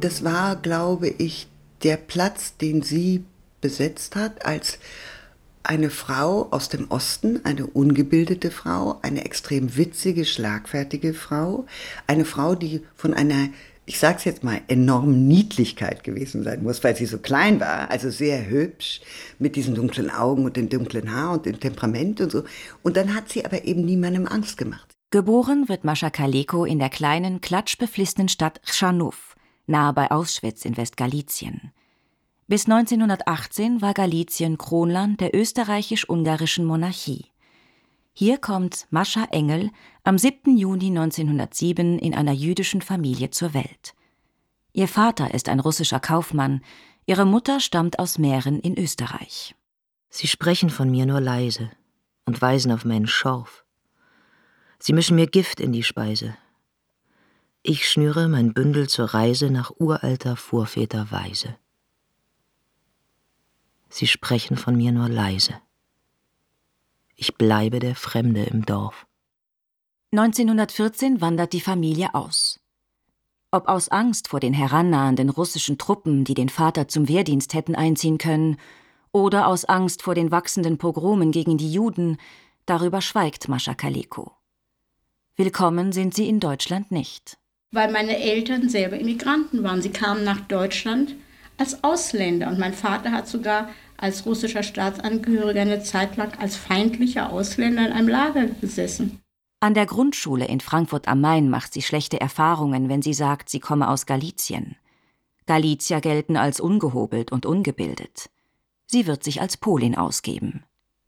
das war, glaube ich, der Platz, den sie besetzt hat als eine Frau aus dem Osten, eine ungebildete Frau, eine extrem witzige, schlagfertige Frau, eine Frau, die von einer, ich sag's jetzt mal, enormen Niedlichkeit gewesen sein muss, weil sie so klein war, also sehr hübsch, mit diesen dunklen Augen und dem dunklen Haar und dem Temperament und so. Und dann hat sie aber eben niemandem Angst gemacht. Geboren wird Mascha Kaleko in der kleinen, klatschbeflissenen Stadt Chrzanów, nahe bei Auschwitz in Westgalizien. Bis 1918 war Galizien Kronland der österreichisch-ungarischen Monarchie. Hier kommt Mascha Engel am 7. Juni 1907 in einer jüdischen Familie zur Welt. Ihr Vater ist ein russischer Kaufmann, ihre Mutter stammt aus Mähren in Österreich. Sie sprechen von mir nur leise und weisen auf meinen Schorf. Sie mischen mir Gift in die Speise. Ich schnüre mein Bündel zur Reise nach uralter Vorväterweise. Sie sprechen von mir nur leise. Ich bleibe der Fremde im Dorf. 1914 wandert die Familie aus. Ob aus Angst vor den herannahenden russischen Truppen, die den Vater zum Wehrdienst hätten einziehen können, oder aus Angst vor den wachsenden Pogromen gegen die Juden, darüber schweigt Mascha Kaleko. Willkommen sind sie in Deutschland nicht. Weil meine Eltern selber Immigranten waren. Sie kamen nach Deutschland als Ausländer und mein Vater hat sogar als russischer Staatsangehöriger eine Zeit lang als feindlicher Ausländer in einem Lager gesessen. An der Grundschule in Frankfurt am Main macht sie schlechte Erfahrungen, wenn sie sagt, sie komme aus Galizien. Galizier gelten als ungehobelt und ungebildet. Sie wird sich als Polin ausgeben.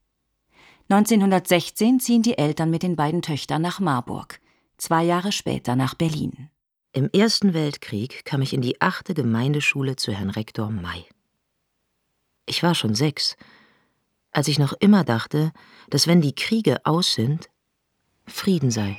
1916 ziehen die Eltern mit den beiden Töchtern nach Marburg, 2 Jahre später nach Berlin. Im Ersten Weltkrieg kam ich in die 8. Gemeindeschule zu Herrn Rektor May. Ich war schon 6, als ich noch immer dachte, dass wenn die Kriege aus sind, Frieden sei.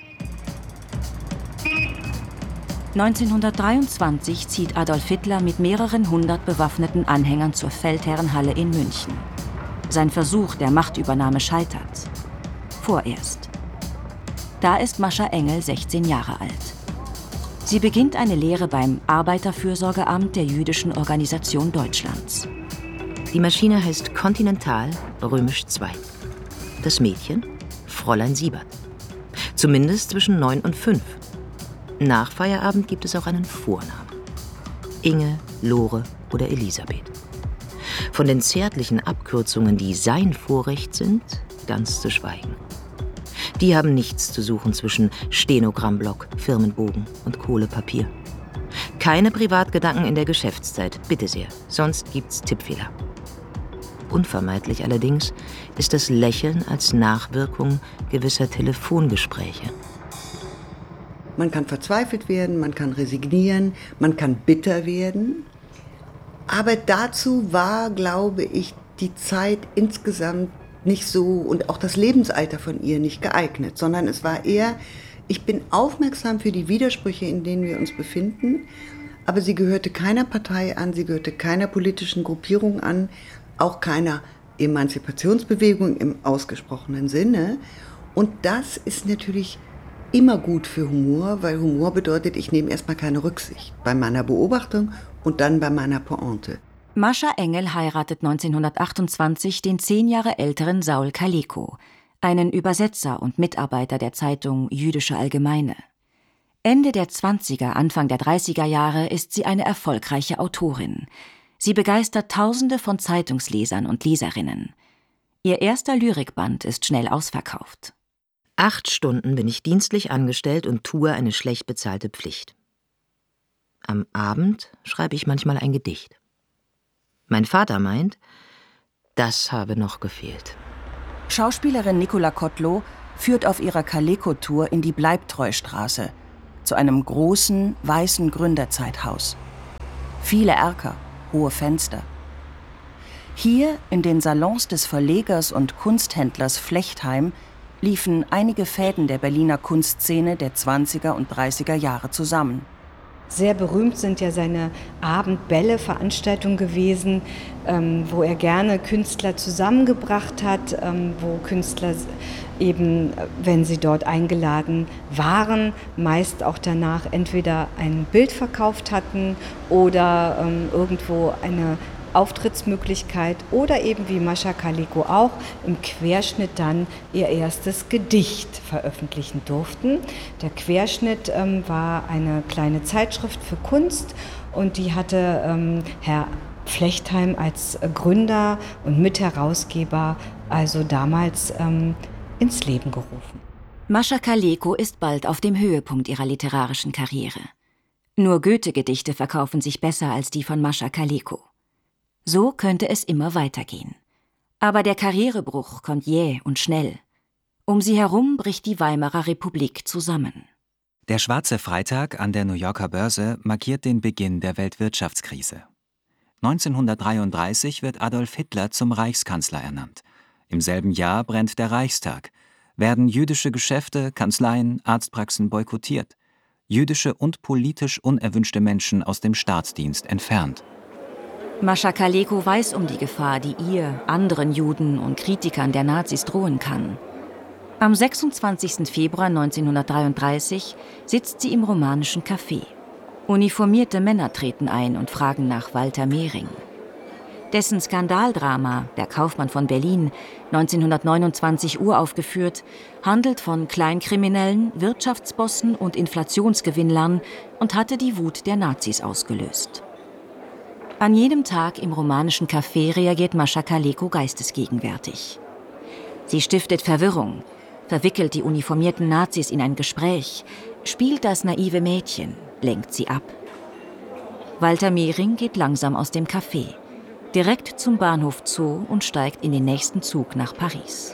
1923 zieht Adolf Hitler mit mehreren 100 bewaffneten Anhängern zur Feldherrenhalle in München. Sein Versuch der Machtübernahme scheitert. Vorerst. Da ist Mascha Engel 16 Jahre alt. Sie beginnt eine Lehre beim Arbeiterfürsorgeamt der Jüdischen Organisation Deutschlands. Die Maschine heißt Continental römisch II. Das Mädchen Fräulein Siebert. Zumindest zwischen 9 und 5. Nach Feierabend gibt es auch einen Vornamen. Inge, Lore oder Elisabeth. Von den zärtlichen Abkürzungen, die sein Vorrecht sind, ganz zu schweigen. Die haben nichts zu suchen zwischen Stenogrammblock, Firmenbogen und Kohlepapier. Keine Privatgedanken in der Geschäftszeit, bitte sehr, sonst gibt's Tippfehler. Unvermeidlich allerdings ist das Lächeln als Nachwirkung gewisser Telefongespräche. Man kann verzweifelt werden, man kann resignieren, man kann bitter werden. Aber dazu war, glaube ich, die Zeit insgesamt nicht so und auch das Lebensalter von ihr nicht geeignet, sondern es war eher, ich bin aufmerksam für die Widersprüche, in denen wir uns befinden, aber sie gehörte keiner Partei an, sie gehörte keiner politischen Gruppierung an, auch keiner Emanzipationsbewegung im ausgesprochenen Sinne. Und das ist natürlich immer gut für Humor, weil Humor bedeutet, ich nehme erstmal keine Rücksicht bei meiner Beobachtung und dann bei meiner Pointe. Mascha Engel heiratet 1928 den 10 Jahre älteren Saul Kaleko, einen Übersetzer und Mitarbeiter der Zeitung Jüdische Allgemeine. Ende der 20er, Anfang der 30er Jahre ist sie eine erfolgreiche Autorin. Sie begeistert Tausende von Zeitungslesern und Leserinnen. Ihr erster Lyrikband ist schnell ausverkauft. 8 Stunden bin ich dienstlich angestellt und tue eine schlecht bezahlte Pflicht. Am Abend schreibe ich manchmal ein Gedicht. Mein Vater meint, das habe noch gefehlt. Schauspielerin Nicola Kotlow führt auf ihrer Kaleko-Tour in die Bleibtreustraße, zu einem großen, weißen Gründerzeithaus. Viele Erker, hohe Fenster. Hier, in den Salons des Verlegers und Kunsthändlers Flechtheim, liefen einige Fäden der Berliner Kunstszene der 20er und 30er Jahre zusammen. Sehr berühmt sind ja seine Abendbälle-Veranstaltungen gewesen, wo er gerne Künstler zusammengebracht hat, wo Künstler eben, wenn sie dort eingeladen waren, meist auch danach entweder ein Bild verkauft hatten oder irgendwo eine Auftrittsmöglichkeit oder eben wie Mascha Kaleko auch im Querschnitt dann ihr erstes Gedicht veröffentlichen durften. Der Querschnitt war eine kleine Zeitschrift für Kunst und die hatte Herr Flechtheim als Gründer und Mitherausgeber also damals ins Leben gerufen. Mascha Kaleko ist bald auf dem Höhepunkt ihrer literarischen Karriere. Nur Goethe-Gedichte verkaufen sich besser als die von Mascha Kaleko. So könnte es immer weitergehen. Aber der Karrierebruch kommt jäh und schnell. Um sie herum bricht die Weimarer Republik zusammen. Der Schwarze Freitag an der New Yorker Börse markiert den Beginn der Weltwirtschaftskrise. 1933 wird Adolf Hitler zum Reichskanzler ernannt. Im selben Jahr brennt der Reichstag. Werden jüdische Geschäfte, Kanzleien, Arztpraxen boykottiert. Jüdische und politisch unerwünschte Menschen aus dem Staatsdienst entfernt. Mascha Kaleko weiß um die Gefahr, die ihr, anderen Juden und Kritikern der Nazis drohen kann. Am 26. Februar 1933 sitzt sie im romanischen Café. Uniformierte Männer treten ein und fragen nach Walter Mehring. Dessen Skandaldrama, Der Kaufmann von Berlin, 1929 uraufgeführt, handelt von Kleinkriminellen, Wirtschaftsbossen und Inflationsgewinnlern und hatte die Wut der Nazis ausgelöst. An jedem Tag im romanischen Café reagiert Mascha Kaleko geistesgegenwärtig. Sie stiftet Verwirrung, verwickelt die uniformierten Nazis in ein Gespräch, spielt das naive Mädchen, lenkt sie ab. Walter Mehring geht langsam aus dem Café, direkt zum Bahnhof Zoo und steigt in den nächsten Zug nach Paris.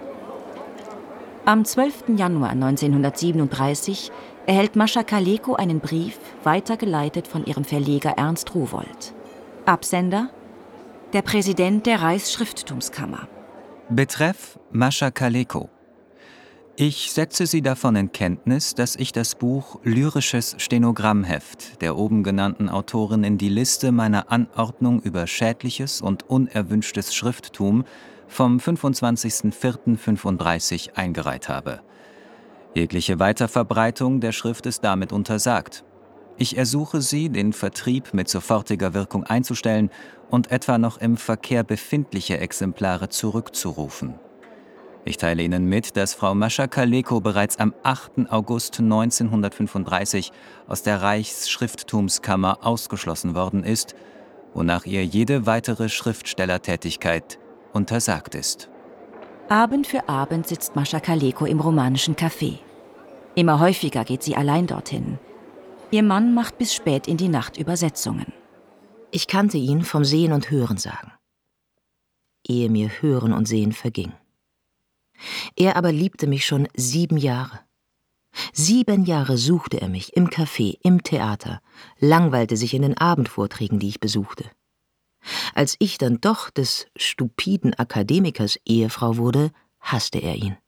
Am 12. Januar 1937 erhält Mascha Kaleko einen Brief, weitergeleitet von ihrem Verleger Ernst Rowohlt. Absender: der Präsident der Reichsschrifttumskammer. Betreff Mascha Kaleko. Ich setze Sie davon in Kenntnis, dass ich das Buch Lyrisches Stenogrammheft der oben genannten Autorin in die Liste meiner Anordnung über schädliches und unerwünschtes Schrifttum vom 25.04.35 eingereiht habe. Jegliche Weiterverbreitung der Schrift ist damit untersagt. Ich ersuche Sie, den Vertrieb mit sofortiger Wirkung einzustellen und etwa noch im Verkehr befindliche Exemplare zurückzurufen. Ich teile Ihnen mit, dass Frau Mascha Kaleko bereits am 8. August 1935 aus der Reichsschrifttumskammer ausgeschlossen worden ist, wonach ihr jede weitere Schriftstellertätigkeit untersagt ist. Abend für Abend sitzt Mascha Kaleko im romanischen Café. Immer häufiger geht sie allein dorthin. Ihr Mann macht bis spät in die Nacht Übersetzungen. Ich kannte ihn vom Sehen und Hören sagen, ehe mir Hören und Sehen verging. Er aber liebte mich schon 7 Jahre. 7 Jahre suchte er mich im Café, im Theater, langweilte sich in den Abendvorträgen, die ich besuchte. Als ich dann doch des stupiden Akademikers Ehefrau wurde, hasste er ihn.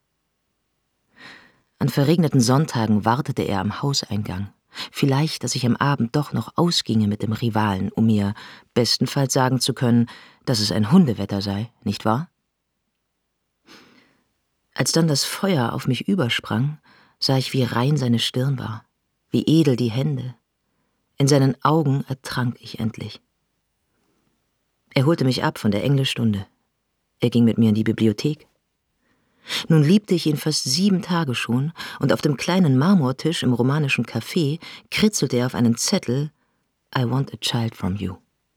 An verregneten Sonntagen wartete er am Hauseingang. Vielleicht, dass ich am Abend doch noch ausginge mit dem Rivalen, um mir bestenfalls sagen zu können, dass es ein Hundewetter sei, nicht wahr? Als dann das Feuer auf mich übersprang, sah ich, wie rein seine Stirn war, wie edel die Hände. In seinen Augen ertrank ich endlich. Er holte mich ab von der Englischstunde. Er ging mit mir in die Bibliothek. Nun liebte ich ihn fast 7 Tage schon, und auf dem kleinen Marmortisch im romanischen Café kritzelte er auf einen Zettel »I want a child from you«.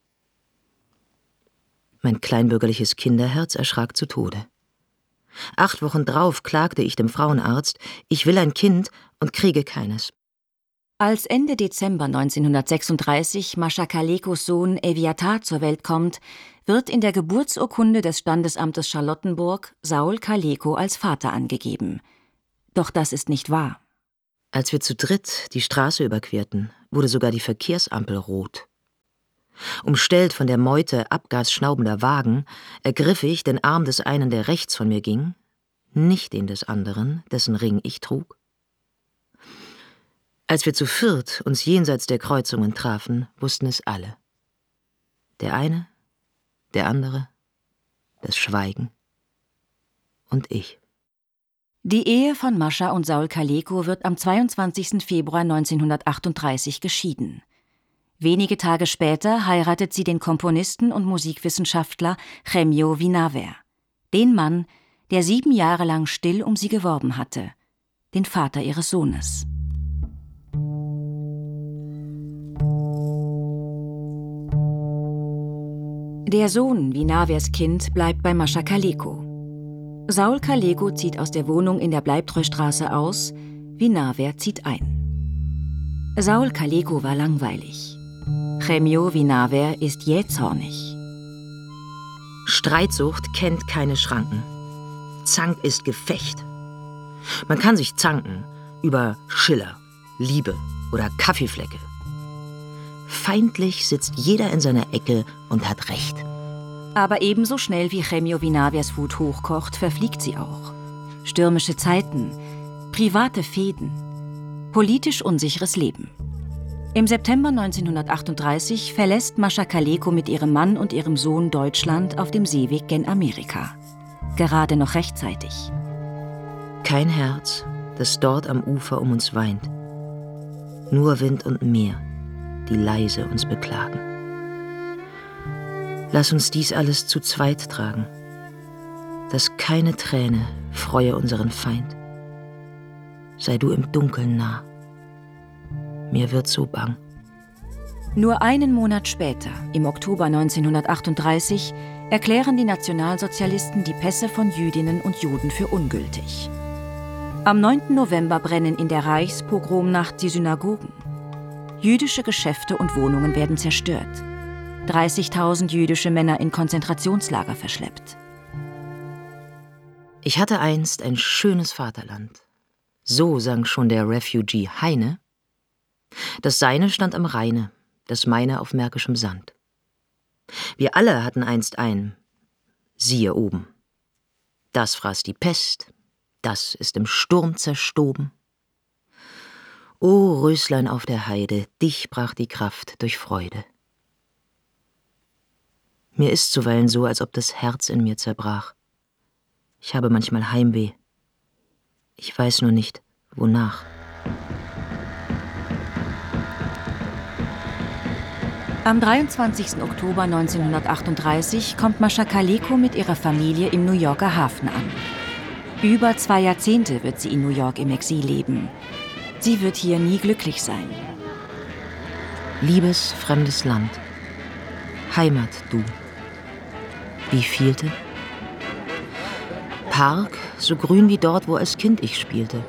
Mein kleinbürgerliches Kinderherz erschrak zu Tode. 8 Wochen drauf klagte ich dem Frauenarzt, ich will ein Kind und kriege keines. Als Ende Dezember 1936 Mascha Kalekos Sohn Eviatar zur Welt kommt, wird in der Geburtsurkunde des Standesamtes Charlottenburg Saul Kaleko als Vater angegeben. Doch das ist nicht wahr. Als wir zu dritt die Straße überquerten, wurde sogar die Verkehrsampel rot. Umstellt von der Meute abgasschnaubender Wagen, ergriff ich den Arm des einen, der rechts von mir ging, nicht den des anderen, dessen Ring ich trug. Als wir zu viert uns jenseits der Kreuzungen trafen, wussten es alle. Der eine, der andere, das Schweigen und ich. Die Ehe von Mascha und Saul Kaleko wird am 22. Februar 1938 geschieden. Wenige Tage später heiratet sie den Komponisten und Musikwissenschaftler Chemio Vinaver, den Mann, der 7 Jahre lang still um sie geworben hatte, den Vater ihres Sohnes. Der Sohn Vinavers Kind bleibt bei Mascha Kaleko. Saul Kaleko zieht aus der Wohnung in der Bleibtreustraße aus, Vinaver zieht ein. Saul Kaleko war langweilig. Chemio Vinaver ist jähzornig. Streitsucht kennt keine Schranken. Zank ist Gefecht. Man kann sich zanken über Schiller, Liebe oder Kaffeeflecke. Feindlich sitzt jeder in seiner Ecke und hat Recht. Aber ebenso schnell wie Chemio Vinavers Wut hochkocht, verfliegt sie auch. Stürmische Zeiten, private Fehden, politisch unsicheres Leben. Im September 1938 verlässt Mascha Kaleko mit ihrem Mann und ihrem Sohn Deutschland auf dem Seeweg gen Amerika. Gerade noch rechtzeitig. Kein Herz, das dort am Ufer um uns weint. Nur Wind und Meer, die leise uns beklagen. Lass uns dies alles zu zweit tragen, dass keine Träne freue unseren Feind. Sei du im Dunkeln nah, mir wird so bang. Nur einen Monat später, im Oktober 1938, erklären die Nationalsozialisten die Pässe von Jüdinnen und Juden für ungültig. Am 9. November brennen in der Reichspogromnacht die Synagogen. Jüdische Geschäfte und Wohnungen werden zerstört. 30.000 jüdische Männer in Konzentrationslager verschleppt. Ich hatte einst ein schönes Vaterland. So sang schon der Refugee Heine. Das Seine stand am Rheine, das meine auf märkischem Sand. Wir alle hatten einst ein, siehe oben. Das fraß die Pest, das ist im Sturm zerstoben. O Röslein auf der Heide, dich brach die Kraft durch Freude. Mir ist zuweilen so, als ob das Herz in mir zerbrach. Ich habe manchmal Heimweh. Ich weiß nur nicht, wonach. Am 23. Oktober 1938 kommt Mascha Kaleko mit ihrer Familie im New Yorker Hafen an. Über 2 Jahrzehnte wird sie in New York im Exil leben. Sie wird hier nie glücklich sein. Liebes fremdes Land, Heimat du. Wie vielte? Park, so grün wie dort, wo als Kind ich spielte.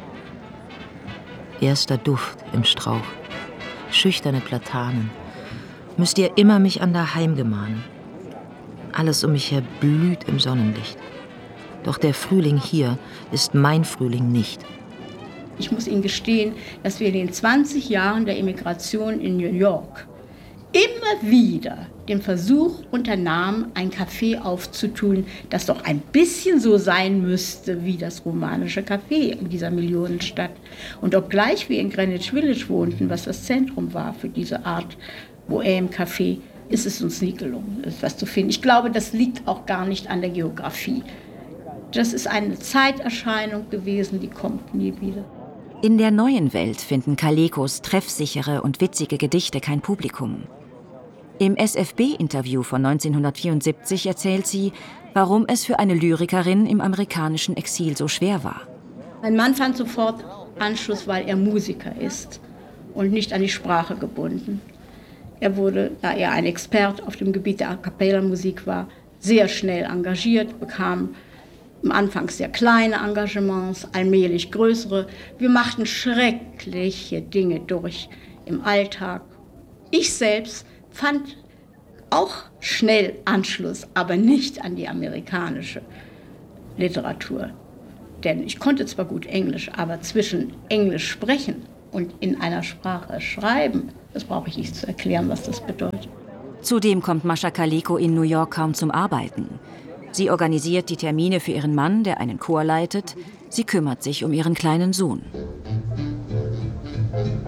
Erster Duft im Strauch, schüchterne Platanen. Müsst ihr immer mich an daheim gemahnen. Alles um mich her blüht im Sonnenlicht. Doch der Frühling hier ist mein Frühling nicht. Ich muss Ihnen gestehen, dass wir in den 20 Jahren der Emigration in New York immer wieder den Versuch unternahmen, ein Café aufzutun, das doch ein bisschen so sein müsste wie das romanische Café in dieser Millionenstadt. Und obgleich wir in Greenwich Village wohnten, was das Zentrum war für diese Art Bohème-Café, ist es uns nie gelungen, etwas zu finden. Ich glaube, das liegt auch gar nicht an der Geografie. Das ist eine Zeiterscheinung gewesen, die kommt nie wieder. In der neuen Welt finden Kalekos treffsichere und witzige Gedichte kein Publikum. Im SFB-Interview von 1974 erzählt sie, warum es für eine Lyrikerin im amerikanischen Exil so schwer war. Mein Mann fand sofort Anschluss, weil er Musiker ist und nicht an die Sprache gebunden. Er wurde, da er ein Experte auf dem Gebiet der A-cappella-Musik war, sehr schnell engagiert, bekam am Anfang sehr kleine Engagements, allmählich größere. Wir machten schreckliche Dinge durch im Alltag. Ich selbst fand auch schnell Anschluss, aber nicht an die amerikanische Literatur. Denn ich konnte zwar gut Englisch, aber zwischen Englisch sprechen und in einer Sprache schreiben, das brauche ich nicht zu erklären, was das bedeutet. Zudem kommt Mascha Kaleko in New York kaum zum Arbeiten. Sie organisiert die Termine für ihren Mann, der einen Chor leitet. Sie kümmert sich um ihren kleinen Sohn.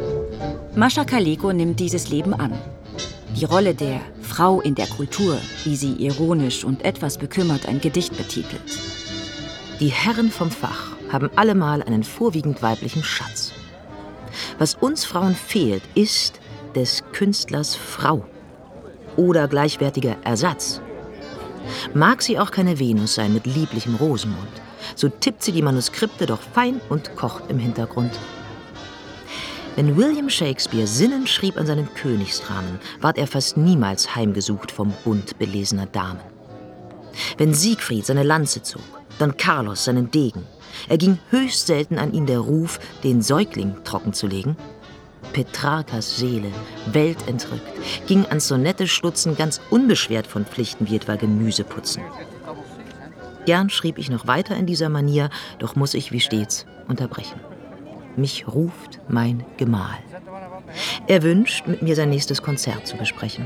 Mascha Kaleko nimmt dieses Leben an. Die Rolle der Frau in der Kultur, wie sie ironisch und etwas bekümmert ein Gedicht betitelt. Die Herren vom Fach haben allemal einen vorwiegend weiblichen Schatz. Was uns Frauen fehlt, ist des Künstlers Frau oder gleichwertiger Ersatz. Mag sie auch keine Venus sein mit lieblichem Rosenmund, so tippt sie die Manuskripte doch fein und kocht im Hintergrund. Wenn William Shakespeare sinnend schrieb an seinen Königsdramen, ward er fast niemals heimgesucht vom Bund belesener Damen. Wenn Siegfried seine Lanze zog, dann Carlos seinen Degen, erging höchst selten an ihn der Ruf, den Säugling trocken zu legen. Petrarkas Seele, weltentrückt, ging ans Sonette stutzen ganz unbeschwert von Pflichten wie etwa Gemüse putzen. Gern schrieb ich noch weiter in dieser Manier, doch muss ich wie stets unterbrechen. Mich ruft mein Gemahl. Er wünscht, mit mir sein nächstes Konzert zu besprechen.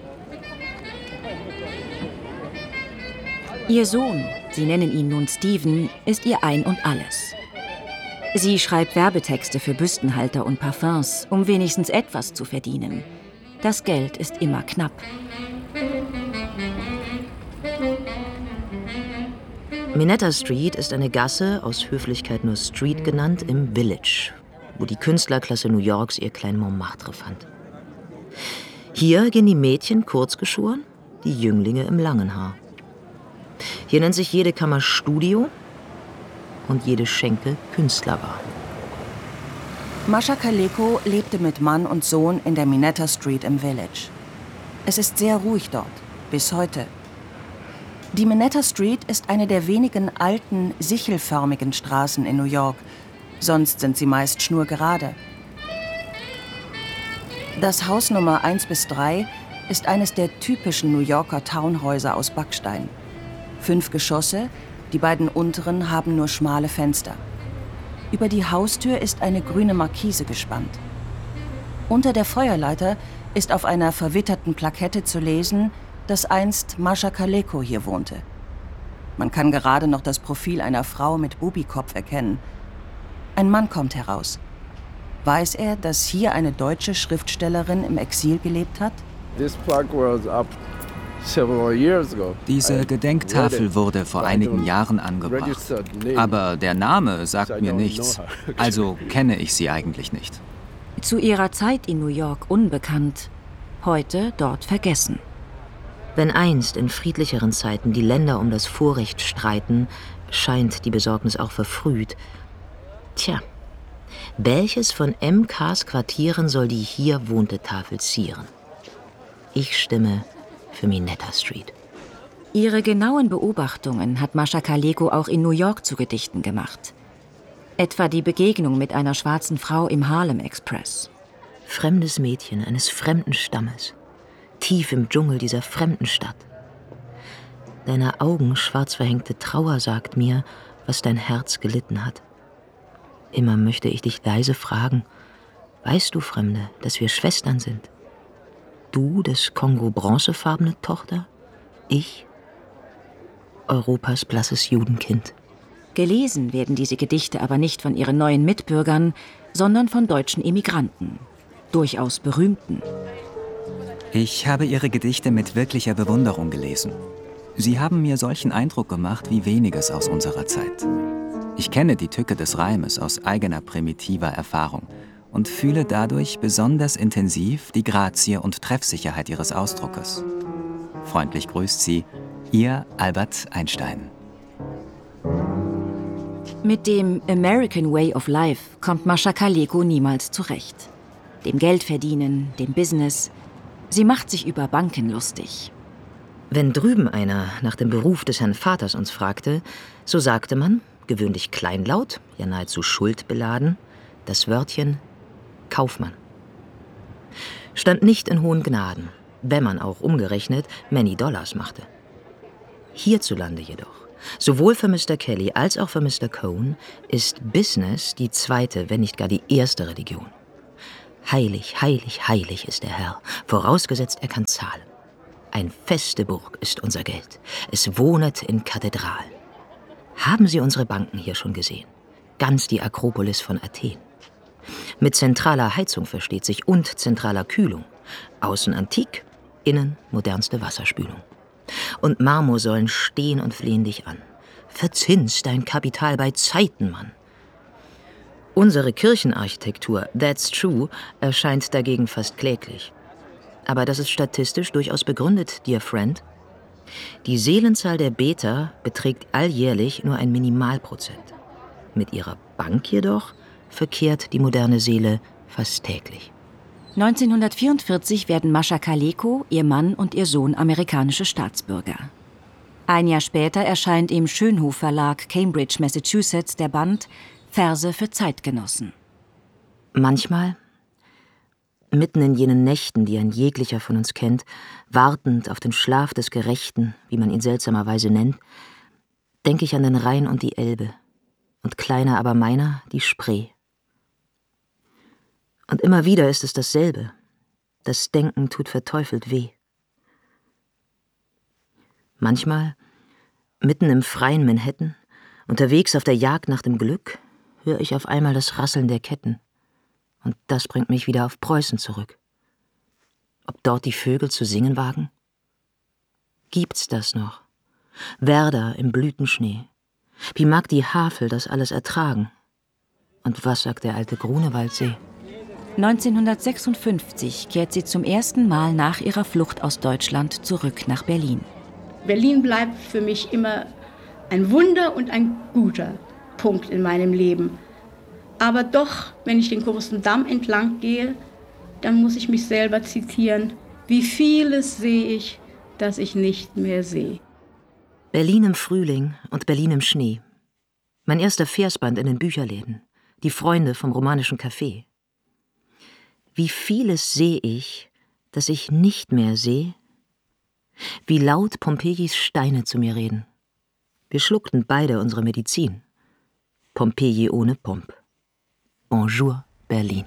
Ihr Sohn, Sie nennen ihn nun Steven, ist ihr Ein und Alles. Sie schreibt Werbetexte für Büstenhalter und Parfums, um wenigstens etwas zu verdienen. Das Geld ist immer knapp. Minetta Street ist eine Gasse, aus Höflichkeit nur Street genannt, im Village, wo die Künstlerklasse New Yorks ihr klein Montmartre fand. Hier gehen die Mädchen kurz geschoren, die Jünglinge im langen Haar. Hier nennt sich jede Kammer Studio und jede Schenke Künstlerbar. Mascha Kaleko lebte mit Mann und Sohn in der Minetta Street im Village. Es ist sehr ruhig dort, bis heute. Die Minetta Street ist eine der wenigen alten, sichelförmigen Straßen in New York. Sonst sind sie meist schnurgerade. Das Haus Nummer 1 bis 3 ist eines der typischen New Yorker Townhäuser aus Backstein. 5 Geschosse, die beiden unteren haben nur schmale Fenster. Über die Haustür ist eine grüne Markise gespannt. Unter der Feuerleiter ist auf einer verwitterten Plakette zu lesen, dass einst Mascha Kaleko hier wohnte. Man kann gerade noch das Profil einer Frau mit Bubikopf erkennen. Ein Mann kommt heraus. Weiß er, dass hier eine deutsche Schriftstellerin im Exil gelebt hat? Diese Gedenktafel wurde vor einigen Jahren angebracht. Aber der Name sagt mir nichts. Also kenne ich sie eigentlich nicht. Zu ihrer Zeit in New York unbekannt, heute dort vergessen. Wenn einst in friedlicheren Zeiten die Länder um das Vorrecht streiten, scheint die Besorgnis auch verfrüht. Tja, welches von MKs Quartieren soll die hier wohnte Tafel zieren? Ich stimme für Minetta Street. Ihre genauen Beobachtungen hat Mascha Kaleko auch in New York zu Gedichten gemacht. Etwa die Begegnung mit einer schwarzen Frau im Harlem Express. Fremdes Mädchen eines fremden Stammes, tief im Dschungel dieser fremden Stadt. Deiner Augen schwarz verhängte Trauer sagt mir, was dein Herz gelitten hat. Immer möchte ich dich leise fragen, weißt du, Fremde, dass wir Schwestern sind? Du, des Kongo bronzefarbene Tochter, ich, Europas blasses Judenkind. Gelesen werden diese Gedichte aber nicht von ihren neuen Mitbürgern, sondern von deutschen Emigranten, durchaus berühmten. Ich habe Ihre Gedichte mit wirklicher Bewunderung gelesen. Sie haben mir solchen Eindruck gemacht wie weniges aus unserer Zeit. Ich kenne die Tücke des Reimes aus eigener primitiver Erfahrung und fühle dadurch besonders intensiv die Grazie und Treffsicherheit Ihres Ausdruckes. Freundlich grüßt Sie, Ihr Albert Einstein. Mit dem American Way of Life kommt Mascha Kaleko niemals zurecht. Dem Geldverdienen, dem Business. Sie macht sich über Banken lustig. Wenn drüben einer nach dem Beruf des Herrn Vaters uns fragte, so sagte man, gewöhnlich kleinlaut, ja nahezu schuldbeladen, das Wörtchen Kaufmann. Stand nicht in hohen Gnaden, wenn man auch umgerechnet many Dollars machte. Hierzulande jedoch, sowohl für Mr. Kelly als auch für Mr. Cohn, ist Business die zweite, wenn nicht gar die erste Religion. Heilig, heilig, heilig ist der Herr, vorausgesetzt er kann zahlen. Ein feste Burg ist unser Geld, es wohnet in Kathedralen. Haben Sie unsere Banken hier schon gesehen? Ganz die Akropolis von Athen. Mit zentraler Heizung versteht sich und zentraler Kühlung. Außen antik, innen modernste Wasserspülung. Und Marmorsäulen stehen und flehen dich an. Verzins dein Kapital bei Zeiten, Mann. Unsere Kirchenarchitektur, that's true, erscheint dagegen fast kläglich. Aber das ist statistisch durchaus begründet, dear friend. Die Seelenzahl der Beter beträgt alljährlich nur ein Minimalprozent. Mit ihrer Bank jedoch verkehrt die moderne Seele fast täglich. 1944 werden Mascha Kaleko, ihr Mann und ihr Sohn amerikanische Staatsbürger. Ein Jahr später erscheint im Schönhof Verlag Cambridge, Massachusetts der Band Verse für Zeitgenossen. Manchmal, mitten in jenen Nächten, die ein jeglicher von uns kennt, wartend auf den Schlaf des Gerechten, wie man ihn seltsamerweise nennt, denke ich an den Rhein und die Elbe und kleiner aber meiner die Spree. Und immer wieder ist es dasselbe. Das Denken tut verteufelt weh. Manchmal, mitten im freien Manhattan, unterwegs auf der Jagd nach dem Glück, höre ich auf einmal das Rasseln der Ketten. Und das bringt mich wieder auf Preußen zurück. Ob dort die Vögel zu singen wagen? Gibt's das noch? Werder im Blütenschnee. Wie mag die Havel das alles ertragen? Und was sagt der alte Grunewaldsee? 1956 kehrt sie zum ersten Mal nach ihrer Flucht aus Deutschland zurück nach Berlin. Berlin bleibt für mich immer ein Wunder und ein guter Punkt in meinem Leben. Aber doch, wenn ich den Kurfürstendamm entlang gehe, dann muss ich mich selber zitieren. Wie vieles sehe ich, das ich nicht mehr sehe. Berlin im Frühling und Berlin im Schnee. Mein erster Versband in den Bücherläden. Die Freunde vom romanischen Café. Wie vieles sehe ich, das ich nicht mehr sehe. Wie laut Pompejis Steine zu mir reden. Wir schluckten beide unsere Medizin. Pompeji ohne Pomp. Bonjour, Berlin.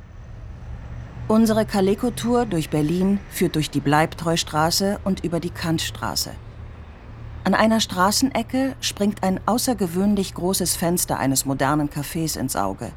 Unsere Kaleko-Tour durch Berlin führt durch die Bleibtreustraße und über die Kantstraße. An einer Straßenecke springt ein außergewöhnlich großes Fenster eines modernen Cafés ins Auge.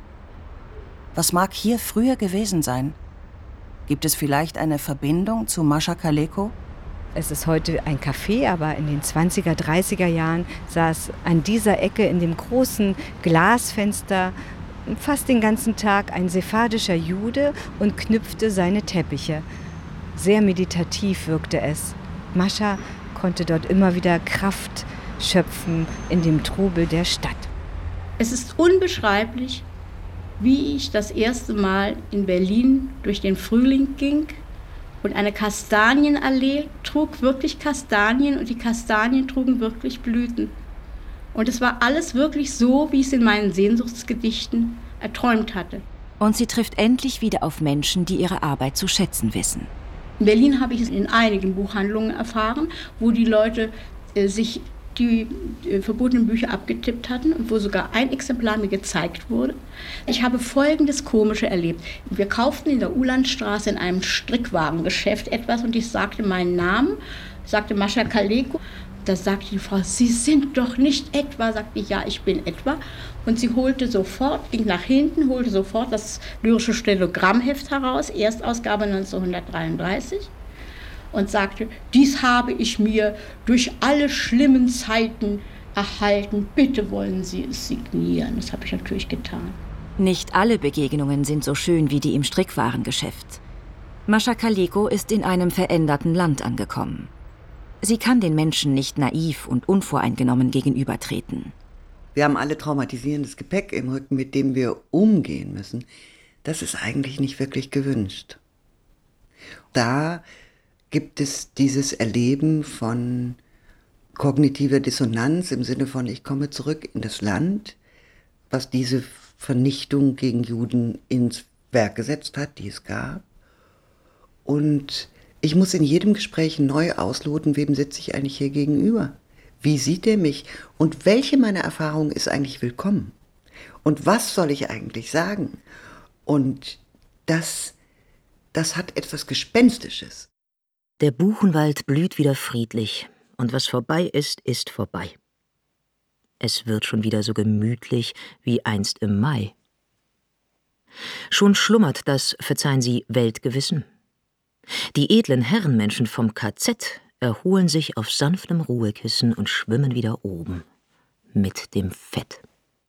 Was mag hier früher gewesen sein? Gibt es vielleicht eine Verbindung zu Mascha Kaleko? Es ist heute ein Café, aber in den 20er, 30er Jahren saß an dieser Ecke in dem großen Glasfenster fast den ganzen Tag ein sephardischer Jude und knüpfte seine Teppiche. Sehr meditativ wirkte es. Mascha konnte dort immer wieder Kraft schöpfen in dem Trubel der Stadt. Es ist unbeschreiblich, wie ich das erste Mal in Berlin durch den Frühling ging und eine Kastanienallee trug wirklich Kastanien und die Kastanien trugen wirklich Blüten. Und es war alles wirklich so, wie ich es in meinen Sehnsuchtsgedichten erträumt hatte. Und sie trifft endlich wieder auf Menschen, die ihre Arbeit zu schätzen wissen. In Berlin habe ich es in einigen Buchhandlungen erfahren, wo die Leute sich die verbotenen Bücher abgetippt hatten und wo sogar ein Exemplar mir gezeigt wurde. Ich habe Folgendes Komische erlebt. Wir kauften in der Uhlandstraße in einem Strickwarengeschäft etwas und ich sagte meinen Namen, sagte Mascha Kaleko. Da sagte die Frau, Sie sind doch nicht etwa, sagte ich, ja, ich bin etwa. Und sie holte sofort, ging nach hinten, holte sofort das lyrische Stenogrammheft heraus, Erstausgabe 1933. Und sagte, dies habe ich mir durch alle schlimmen Zeiten erhalten, bitte wollen Sie es signieren. Das habe ich natürlich getan. Nicht alle Begegnungen sind so schön wie die im Strickwarengeschäft. Mascha Kaleko ist in einem veränderten Land angekommen. Sie kann den Menschen nicht naiv und unvoreingenommen gegenübertreten. Wir haben alle traumatisierendes Gepäck im Rücken, mit dem wir umgehen müssen. Das ist eigentlich nicht wirklich gewünscht. Da gibt es dieses Erleben von kognitiver Dissonanz im Sinne von, ich komme zurück in das Land, was diese Vernichtung gegen Juden ins Werk gesetzt hat, die es gab. Und ich muss in jedem Gespräch neu ausloten, wem sitze ich eigentlich hier gegenüber? Wie sieht er mich? Und welche meiner Erfahrungen ist eigentlich willkommen? Und was soll ich eigentlich sagen? Und das hat etwas Gespenstisches. Der Buchenwald blüht wieder friedlich, und was vorbei ist, ist vorbei. Es wird schon wieder so gemütlich wie einst im Mai. Schon schlummert das, verzeihen Sie, Weltgewissen. Die edlen Herrenmenschen vom KZ erholen sich auf sanftem Ruhekissen und schwimmen wieder oben mit dem Fett.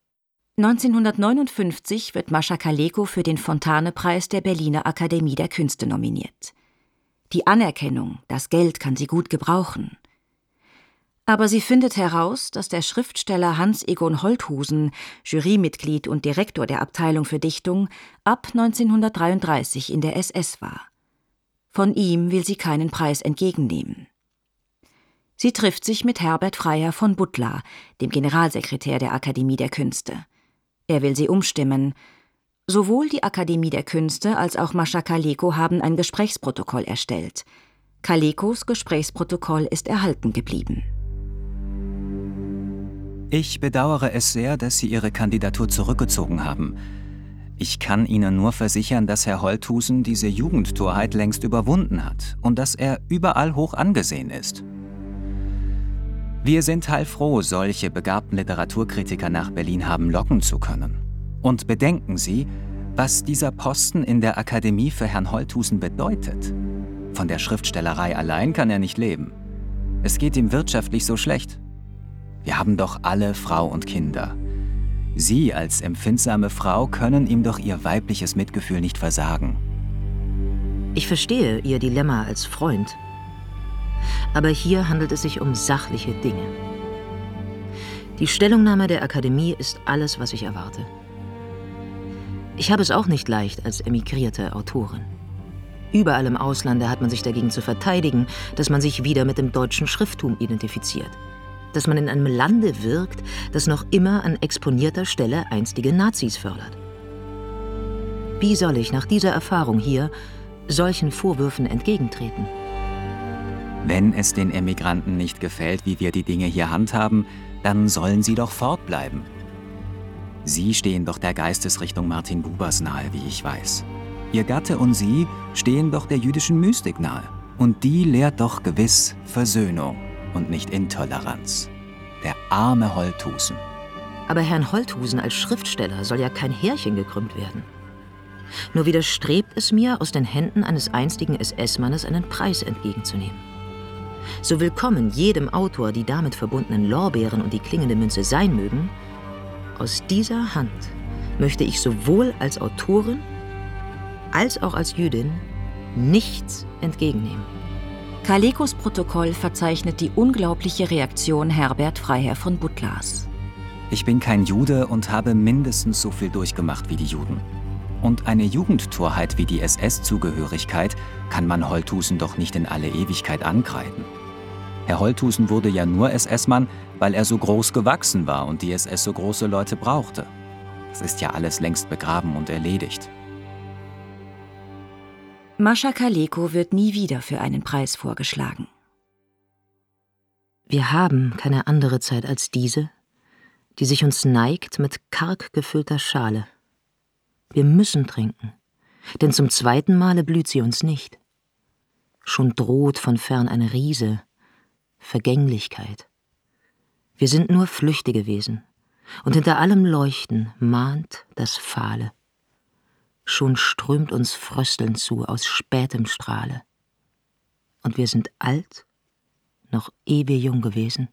1959 wird Mascha Kaleko für den Fontane-Preis der Berliner Akademie der Künste nominiert. Die Anerkennung, das Geld kann sie gut gebrauchen. Aber sie findet heraus, dass der Schriftsteller Hans Egon Holthusen, Jurymitglied und Direktor der Abteilung für Dichtung, ab 1933 in der SS war. Von ihm will sie keinen Preis entgegennehmen. Sie trifft sich mit Herbert Freiherr von Butler, dem Generalsekretär der Akademie der Künste. Er will sie umstimmen. Sowohl die Akademie der Künste als auch Mascha Kaleko haben ein Gesprächsprotokoll erstellt. Kalekos Gesprächsprotokoll ist erhalten geblieben. Ich bedauere es sehr, dass Sie Ihre Kandidatur zurückgezogen haben. Ich kann Ihnen nur versichern, dass Herr Holthusen diese Jugendtorheit längst überwunden hat und dass er überall hoch angesehen ist. Wir sind heilfroh, solche begabten Literaturkritiker nach Berlin haben locken zu können. Und bedenken Sie, was dieser Posten in der Akademie für Herrn Holthusen bedeutet. Von der Schriftstellerei allein kann er nicht leben. Es geht ihm wirtschaftlich so schlecht. Wir haben doch alle Frau und Kinder. Sie als empfindsame Frau können ihm doch Ihr weibliches Mitgefühl nicht versagen. Ich verstehe Ihr Dilemma als Freund. Aber hier handelt es sich um sachliche Dinge. Die Stellungnahme der Akademie ist alles, was ich erwarte. Ich habe es auch nicht leicht als emigrierte Autorin. Überall im Auslande hat man sich dagegen zu verteidigen, dass man sich wieder mit dem deutschen Schrifttum identifiziert. Dass man in einem Lande wirkt, das noch immer an exponierter Stelle einstige Nazis fördert. Wie soll ich nach dieser Erfahrung hier solchen Vorwürfen entgegentreten? Wenn es den Emigranten nicht gefällt, wie wir die Dinge hier handhaben, dann sollen sie doch fortbleiben. Sie stehen doch der Geistesrichtung Martin Bubers nahe, wie ich weiß. Ihr Gatte und Sie stehen doch der jüdischen Mystik nahe. Und die lehrt doch gewiss Versöhnung und nicht Intoleranz. Der arme Holthusen. Aber Herrn Holthusen als Schriftsteller soll ja kein Härchen gekrümmt werden. Nur widerstrebt es mir, aus den Händen eines einstigen SS-Mannes einen Preis entgegenzunehmen. So willkommen jedem Autor die damit verbundenen Lorbeeren und die klingende Münze sein mögen, aus dieser Hand möchte ich sowohl als Autorin als auch als Jüdin nichts entgegennehmen. Kalekos Protokoll verzeichnet die unglaubliche Reaktion Herbert Freiherr von Butlers. Ich bin kein Jude und habe mindestens so viel durchgemacht wie die Juden. Und eine Jugendtorheit wie die SS-Zugehörigkeit kann man Holthusen doch nicht in alle Ewigkeit ankreiden. Herr Holthusen wurde ja nur SS-Mann, weil er so groß gewachsen war und die SS so große Leute brauchte. Das ist ja alles längst begraben und erledigt. Mascha Kaleko wird nie wieder für einen Preis vorgeschlagen. Wir haben keine andere Zeit als diese, die sich uns neigt mit karg gefüllter Schale. Wir müssen trinken, denn zum zweiten Male blüht sie uns nicht. Schon droht von fern ein Riese, Vergänglichkeit. Wir sind nur flüchtige Wesen, und hinter allem Leuchten mahnt das Fahle. Schon strömt uns Frösteln zu aus spätem Strahle. Und wir sind alt, noch ewig jung gewesen.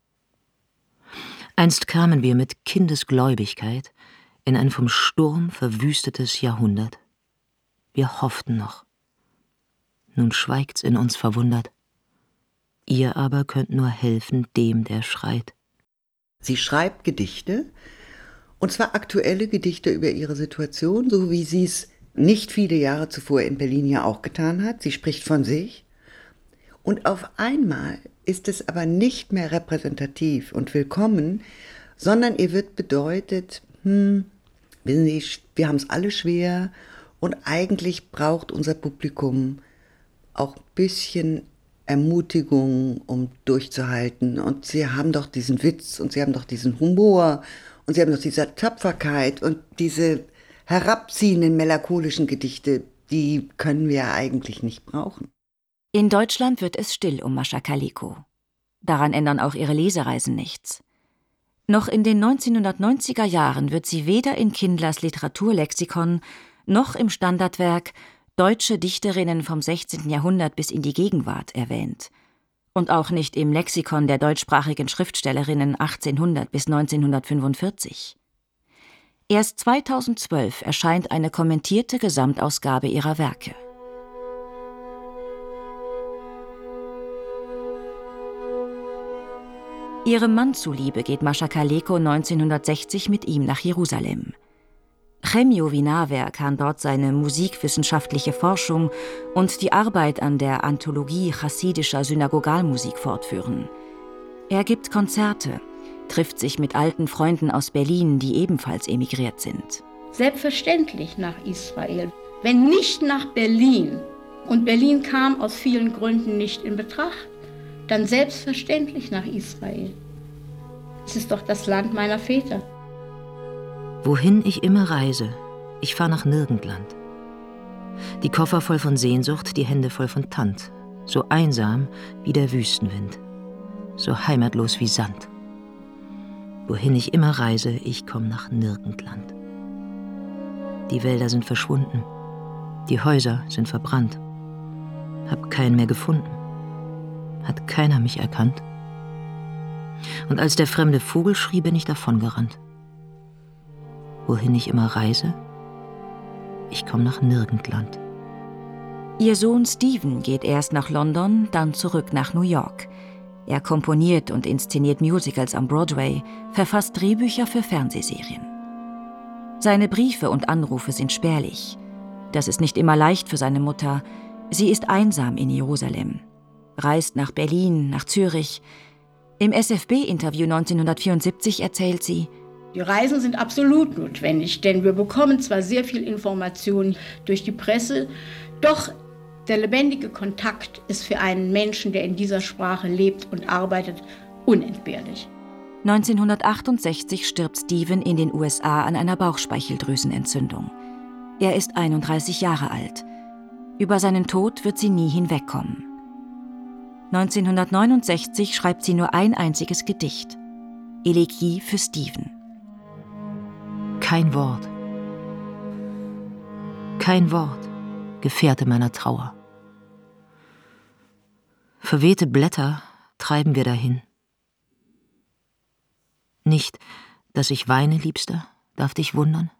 Einst kamen wir mit Kindesgläubigkeit in ein vom Sturm verwüstetes Jahrhundert. Wir hofften noch. Nun schweigt's in uns verwundert. Ihr aber könnt nur helfen dem, der schreit. Sie schreibt Gedichte, und zwar aktuelle Gedichte über ihre Situation, so wie sie es nicht viele Jahre zuvor in Berlin ja auch getan hat. Sie spricht von sich. Und auf einmal ist es aber nicht mehr repräsentativ und willkommen, sondern ihr wird bedeutet, wissen Sie, wir haben es alle schwer und eigentlich braucht unser Publikum auch ein bisschen Ermutigung, um durchzuhalten. Und Sie haben doch diesen Witz und Sie haben doch diesen Humor und Sie haben doch diese Tapferkeit und diese herabziehenden melancholischen Gedichte, die können wir ja eigentlich nicht brauchen. In Deutschland wird es still um Mascha Kaleko. Daran ändern auch ihre Lesereisen nichts. Noch in den 1990er Jahren wird sie weder in Kindlers Literaturlexikon noch im Standardwerk Deutsche Dichterinnen vom 16. Jahrhundert bis in die Gegenwart erwähnt. Und auch nicht im Lexikon der deutschsprachigen Schriftstellerinnen 1800 bis 1945. Erst 2012 erscheint eine kommentierte Gesamtausgabe ihrer Werke. Ihrem Mann zuliebe geht Mascha Kaleko 1960 mit ihm nach Jerusalem. Chemio Winawer kann dort seine musikwissenschaftliche Forschung und die Arbeit an der Anthologie chassidischer Synagogalmusik fortführen. Er gibt Konzerte, trifft sich mit alten Freunden aus Berlin, die ebenfalls emigriert sind. Selbstverständlich nach Israel, wenn nicht nach Berlin. Und Berlin kam aus vielen Gründen nicht in Betracht, dann selbstverständlich nach Israel. Es ist doch das Land meiner Väter. Wohin ich immer reise, ich fahre nach Nirgendland. Die Koffer voll von Sehnsucht, die Hände voll von Tand. So einsam wie der Wüstenwind, so heimatlos wie Sand. Wohin ich immer reise, ich komme nach Nirgendland. Die Wälder sind verschwunden, die Häuser sind verbrannt. Hab keinen mehr gefunden, hat keiner mich erkannt. Und als der fremde Vogel schrie, bin ich davongerannt. Wohin ich immer reise, ich komme nach Nirgendland. Ihr Sohn Steven geht erst nach London, dann zurück nach New York. Er komponiert und inszeniert Musicals am Broadway, verfasst Drehbücher für Fernsehserien. Seine Briefe und Anrufe sind spärlich. Das ist nicht immer leicht für seine Mutter. Sie ist einsam in Jerusalem, reist nach Berlin, nach Zürich. Im SFB-Interview 1974 erzählt sie: Die Reisen sind absolut notwendig, denn wir bekommen zwar sehr viel Information durch die Presse, doch der lebendige Kontakt ist für einen Menschen, der in dieser Sprache lebt und arbeitet, unentbehrlich. 1968 stirbt Steven in den USA an einer Bauchspeicheldrüsenentzündung. Er ist 31 Jahre alt. Über seinen Tod wird sie nie hinwegkommen. 1969 schreibt sie nur ein einziges Gedicht: Elegie für Steven. Kein Wort, Gefährte meiner Trauer. Verwehte Blätter treiben wir dahin. Nicht, dass ich weine, Liebster, darf dich wundern,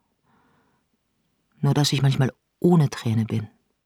nur dass ich manchmal ohne Träne bin.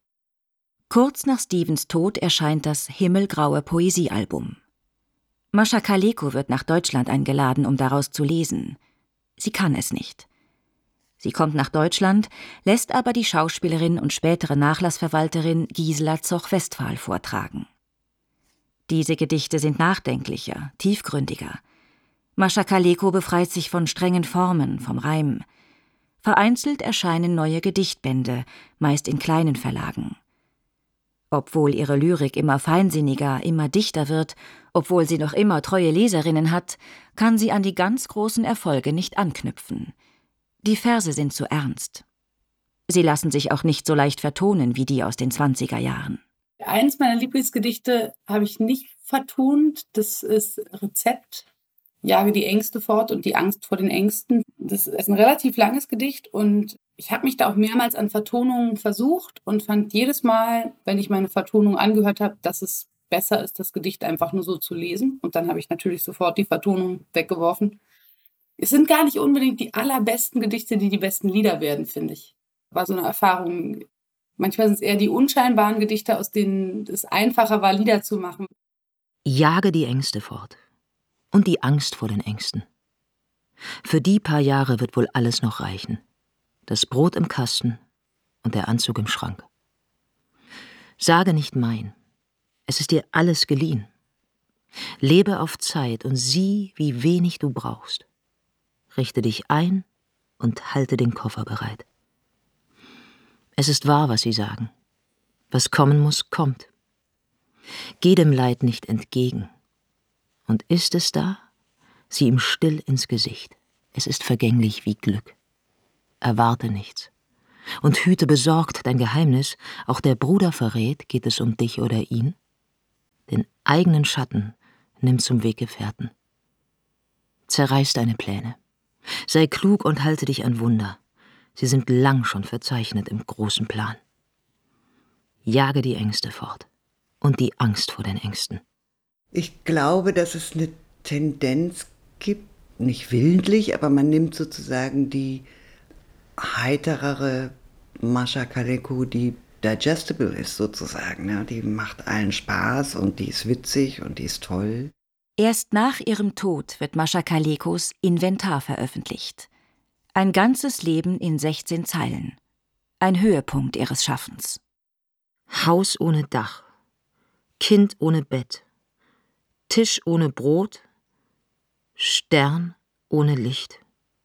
Kurz nach Stevens Tod erscheint das himmelgraue Poesiealbum. Mascha Kaleko wird nach Deutschland eingeladen, um daraus zu lesen. Sie kann es nicht. Sie kommt nach Deutschland, lässt aber die Schauspielerin und spätere Nachlassverwalterin Gisela Zoch-Westphal vortragen. Diese Gedichte sind nachdenklicher, tiefgründiger. Mascha Kaleko befreit sich von strengen Formen, vom Reim. Vereinzelt erscheinen neue Gedichtbände, meist in kleinen Verlagen. Obwohl ihre Lyrik immer feinsinniger, immer dichter wird, obwohl sie noch immer treue Leserinnen hat, kann sie an die ganz großen Erfolge nicht anknüpfen. Die Verse sind zu ernst. Sie lassen sich auch nicht so leicht vertonen wie die aus den 20er Jahren. Eins meiner Lieblingsgedichte habe ich nicht vertont. Das ist Rezept. Jage die Ängste fort und die Angst vor den Ängsten. Das ist ein relativ langes Gedicht und ich habe mich da auch mehrmals an Vertonungen versucht und fand jedes Mal, wenn ich meine Vertonung angehört habe, dass es besser ist, das Gedicht einfach nur so zu lesen. Und dann habe ich natürlich sofort die Vertonung weggeworfen. Es sind gar nicht unbedingt die allerbesten Gedichte, die besten Lieder werden, finde ich. War so eine Erfahrung. Manchmal sind es eher die unscheinbaren Gedichte, aus denen es einfacher war, Lieder zu machen. Jage die Ängste fort und die Angst vor den Ängsten. Für die paar Jahre wird wohl alles noch reichen. Das Brot im Kasten und der Anzug im Schrank. Sage nicht mein, es ist dir alles geliehen. Lebe auf Zeit und sieh, wie wenig du brauchst. Richte dich ein und halte den Koffer bereit. Es ist wahr, was sie sagen. Was kommen muss, kommt. Geh dem Leid nicht entgegen. Und ist es da, sieh ihm still ins Gesicht. Es ist vergänglich wie Glück. Erwarte nichts. Und hüte besorgt dein Geheimnis, auch der Bruder verrät, geht es um dich oder ihn. Den eigenen Schatten nimm zum Weggefährten. Zerreiß deine Pläne. Sei klug und halte dich an Wunder. Sie sind lang schon verzeichnet im großen Plan. Jage die Ängste fort und die Angst vor den Ängsten. Ich glaube, dass es eine Tendenz gibt, nicht willentlich, aber man nimmt sozusagen die heiterere Mascha Kaleko, die digestible ist sozusagen. Ne? Die macht allen Spaß und die ist witzig und die ist toll. Erst nach ihrem Tod wird Mascha Kalekos Inventar veröffentlicht. Ein ganzes Leben in 16 Zeilen. Ein Höhepunkt ihres Schaffens. Haus ohne Dach, Kind ohne Bett, Tisch ohne Brot, Stern ohne Licht,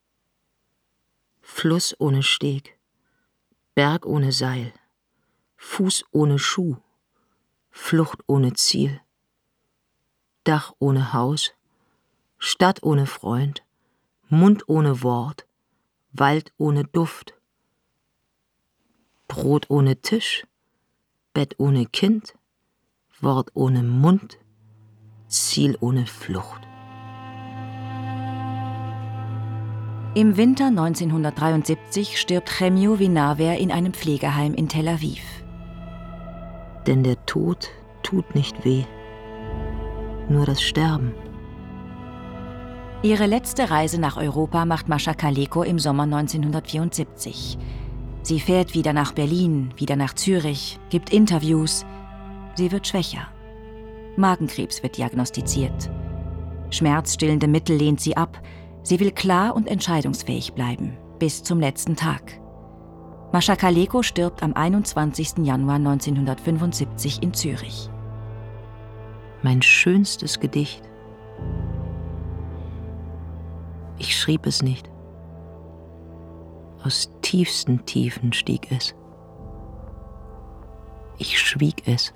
Fluss ohne Steg, Berg ohne Seil, Fuß ohne Schuh, Flucht ohne Ziel, Dach ohne Haus, Stadt ohne Freund, Mund ohne Wort, Wald ohne Duft, Brot ohne Tisch, Bett ohne Kind, Wort ohne Mund, Ziel ohne Flucht. Im Winter 1973 stirbt Chemio Vinaver in einem Pflegeheim in Tel Aviv. Denn der Tod tut nicht weh, nur das Sterben. Ihre letzte Reise nach Europa macht Mascha Kaleko im Sommer 1974. Sie fährt wieder nach Berlin, wieder nach Zürich, gibt Interviews. Sie wird schwächer. Magenkrebs wird diagnostiziert. Schmerzstillende Mittel lehnt sie ab. Sie will klar und entscheidungsfähig bleiben, bis zum letzten Tag. Mascha Kaleko stirbt am 21. Januar 1975 in Zürich. Mein schönstes Gedicht. Ich schrieb es nicht. Aus tiefsten Tiefen stieg es. Ich schwieg es.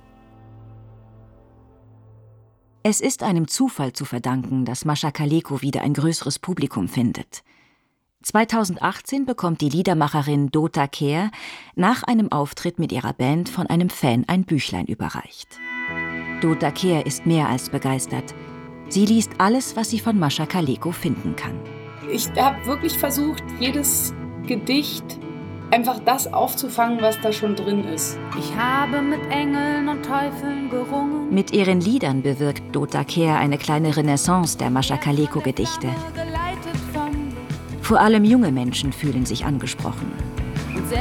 Es ist einem Zufall zu verdanken, dass Mascha Kaleko wieder ein größeres Publikum findet. 2018 bekommt die Liedermacherin Dota Kehr nach einem Auftritt mit ihrer Band von einem Fan ein Büchlein überreicht. Dota Kehr ist mehr als begeistert. Sie liest alles, was sie von Mascha Kaleko finden kann. Ich habe wirklich versucht, jedes Gedicht einfach das aufzufangen, was da schon drin ist. Ich habe mit Engeln und Teufeln gerungen. Mit ihren Liedern bewirkt Dota Kehr eine kleine Renaissance der Mascha Kaleko-Gedichte. Vor allem junge Menschen fühlen sich angesprochen.